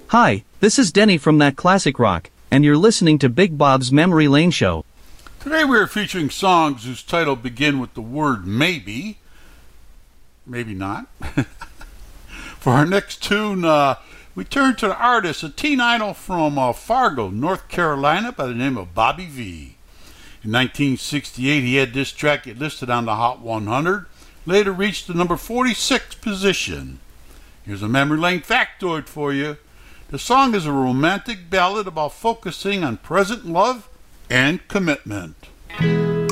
Hi, this is Denny from That Classic Rock, and you're listening to Big Bob's Memory Lane Show. Today we are featuring songs whose title begin with the word maybe. Maybe not. For our next tune, we turn to the artist, a teen idol from Fargo, North Carolina, by the name of Bobby Vee. In 1968, he had this track get listed on the Hot 100, later reached the number 46 position. Here's a memory lane factoid for you. The song is a romantic ballad about focusing on present love and commitment.